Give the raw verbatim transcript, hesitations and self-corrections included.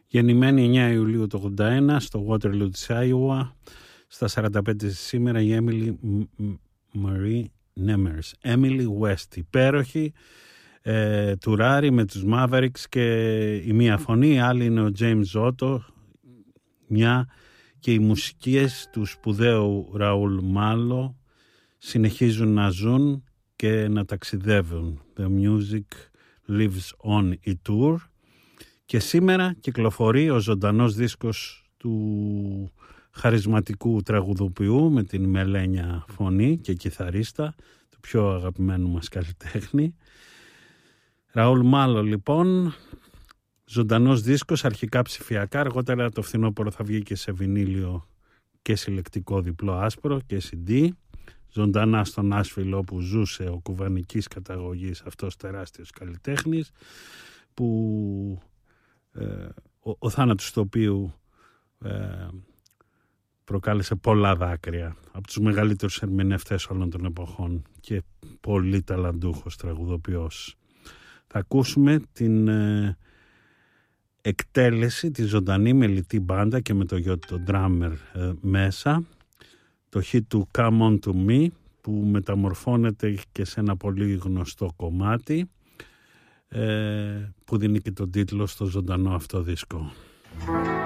Γεννημένη εννέα Ιουλίου του ογδόντα ένα στο Waterloo της Άιουα, στα σαράντα πέντε σήμερα η Emily Marie Nemers. Emily West, υπέροχη, ε, τουράρει με τους Mavericks και η μία φωνή, η άλλη είναι ο James Otto, μια και οι μουσικές του σπουδαίου Ραούλ Μάλο συνεχίζουν να ζουν και να ταξιδεύουν. The music lives on, η tour. Και σήμερα κυκλοφορεί ο ζωντανός δίσκος του χαρισματικού τραγουδοποιού με την μελένια φωνή και κιθαρίστα, του πιο αγαπημένου μας καλλιτέχνη. Ραούλ Μάλο λοιπόν, ζωντανός δίσκος, αρχικά ψηφιακά, αργότερα το φθινόπωρο θα βγει και σε βινίλιο και συλλεκτικό διπλό άσπρο και σι ντι. Ζωντανά στον Νάσβιλ, όπου ζούσε ο κουβανικής καταγωγής αυτός τεράστιος καλλιτέχνης, που ε, ο, ο θάνατος του οποίου ε, προκάλεσε πολλά δάκρυα, από τους μεγαλύτερους ερμηνευτές όλων των εποχών και πολύ ταλαντούχος τραγουδοποιός. Θα ακούσουμε την ε, εκτέλεση, τη ζωντανή με λιτή μπάντα και με το γιο το drummer ε, μέσα, το hit του Come On To Me, που μεταμορφώνεται και σε ένα πολύ γνωστό κομμάτι ε, που δίνει και τον τίτλο στο ζωντανό αυτό δίσκο.